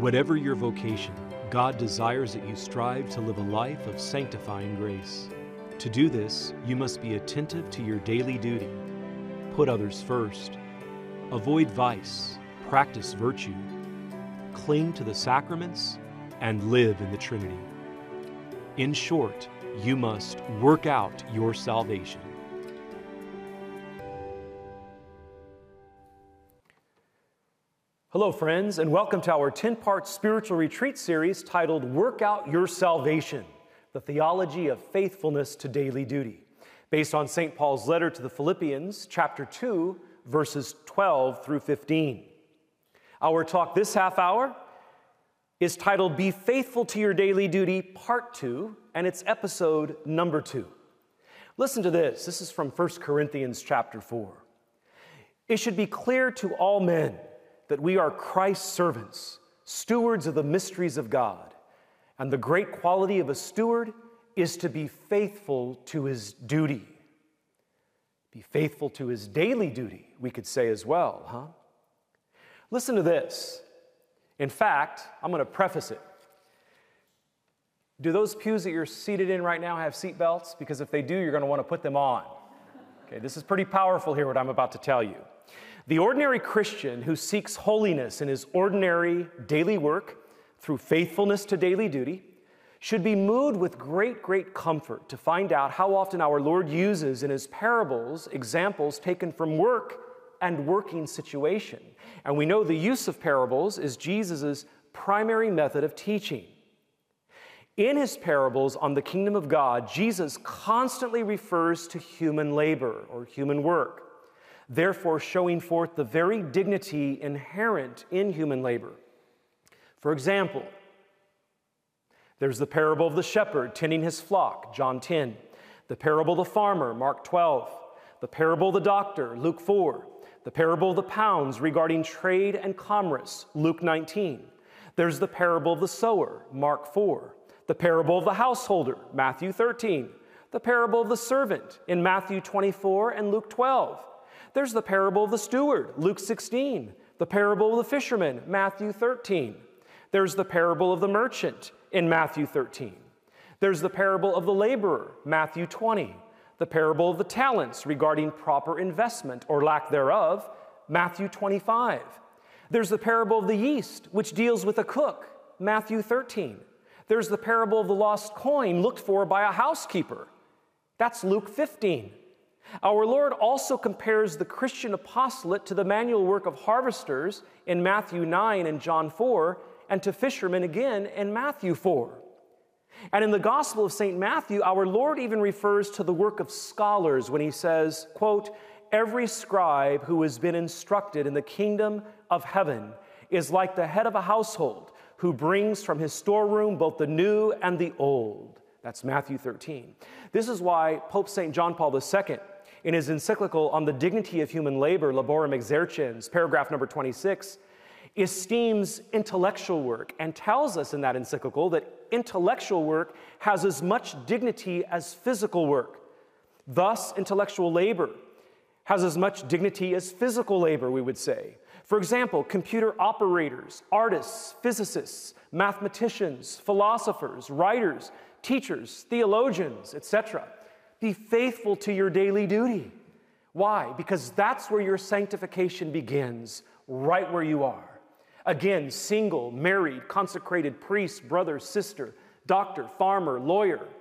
Whatever your vocation, God desires that you strive to live a life of sanctifying grace. To do this, you must be attentive to your daily duty. Put others first. Avoid vice, practice virtue, cling to the sacraments, and live in the Trinity. In short, you must work out your salvation. Hello, friends, and welcome to our 10-part spiritual retreat series titled Work Out Your Salvation, the Theology of Faithfulness to Daily Duty, based on St. Paul's letter to the Philippians, chapter 2, verses 12 through 15. Our talk this half hour is titled Be Faithful to Your Daily Duty, Part 2, and it's episode number 2. Listen to this. This is from 1 Corinthians chapter 4. It should be clear to all men that we are Christ's servants, stewards of the mysteries of God. And the great quality of a steward is to be faithful to his duty. Be faithful to his daily duty, we could say as well, huh? Listen to this. In fact, I'm going to preface it. Do those pews that you're seated in right now have seat belts? Because if they do, you're going to want to put them on. Okay, this is pretty powerful here, what I'm about to tell you. The ordinary Christian who seeks holiness in his ordinary daily work through faithfulness to daily duty should be moved with great comfort to find out how often our Lord uses in his parables examples taken from work and working situation. And we know the use of parables is Jesus' primary method of teaching. In his parables on the kingdom of God, Jesus constantly refers to human labor or human work, therefore showing forth the very dignity inherent in human labor. For example, there's the parable of the shepherd tending his flock, John 10, the parable of the farmer, Mark 12, the parable of the doctor, Luke 4, the parable of the pounds regarding trade and commerce, Luke 19. There's the parable of the sower, Mark 4, the parable of the householder, Matthew 13, the parable of the servant in Matthew 24 and Luke 12. There's the parable of the steward, Luke 16, the parable of the fisherman, Matthew 13. There's the parable of the merchant in Matthew 13. There's the parable of the laborer, Matthew 20. The parable of the talents regarding proper investment or lack thereof, Matthew 25. There's the parable of the yeast, which deals with a cook, Matthew 13. There's the parable of the lost coin looked for by a housekeeper. That's Luke 15. Our Lord also compares the Christian apostolate to the manual work of harvesters in Matthew 9 and John 4, and to fishermen again in Matthew 4. And in the Gospel of St. Matthew, our Lord even refers to the work of scholars when he says, quote, "Every scribe who has been instructed in the kingdom of heaven is like the head of a household who brings from his storeroom both the new and the old." That's Matthew 13. This is why Pope St. John Paul II, in his encyclical on the dignity of human labor, Laborem Exercens, paragraph number 26, esteems intellectual work and tells us in that encyclical that intellectual work has as much dignity as physical work. Thus, intellectual labor has as much dignity as physical labor, we would say. For example, computer operators, artists, physicists, mathematicians, philosophers, writers, teachers, theologians, etc. Be faithful to your daily duty. Why? Because that's where your sanctification begins, right where you are. Again, single, married, consecrated priest, brother, sister, doctor, farmer, lawyer,